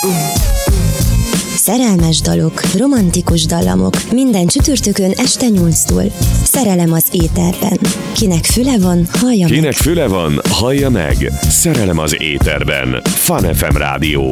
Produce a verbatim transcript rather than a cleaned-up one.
Szerelmes dalok, romantikus dallamok, minden csütörtökön este nyolctól. Szerelem az éterben. Kinek füle van, hallja meg. Kinek füle van, hallja meg. Szerelem az éterben. Fun ef em Rádió.